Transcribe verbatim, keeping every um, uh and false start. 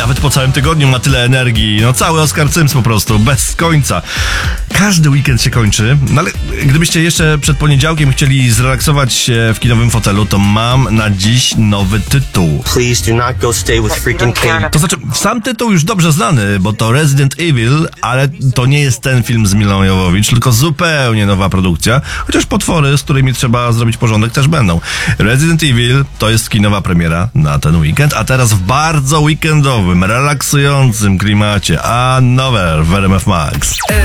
Nawet po całym tygodniu ma tyle energii. No cały Oskar Cyms po prostu, bez końca. Każdy weekend się kończy, no ale gdybyście jeszcze przed poniedziałkiem chcieli zrelaksować się w kinowym fotelu, to mam na dziś nowy tytuł. Please do not go stay with freaking Katie. To znaczy, sam tytuł już dobrze znany, bo to Resident Evil, ale to nie jest ten film z Milą Jovovich, tylko zupełnie nowa produkcja, chociaż potwory, z którymi trzeba zrobić porządek, też będą. Resident Evil to jest kinowa premiera na ten weekend, a teraz w bardzo weekendowym, relaksującym klimacie, a nowe w R M F Max.